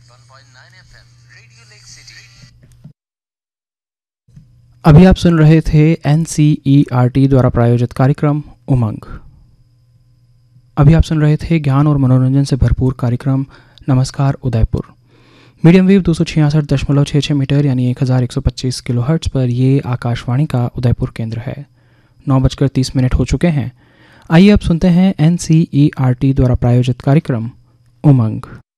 101.9 FM radio lake city. अभी आप सुन रहे थे NCERT द्वारा प्रायोजित कार्यक्रम उमंग। अभी आप सुन रहे थे ज्ञान और मनोरंजन से भरपूर कार्यक्रम नमस्कार उदयपुर। मीडियम वेव 266.66 मीटर यानी 1125 किलोहर्ट्ज पर ये आकाशवाणी का उदयपुर केंद्र है। 9:30 हो चुके हैं। आइए अब सुनते हैं NCERT द्वारा प्रायोजित कार्यक्रम उमंग।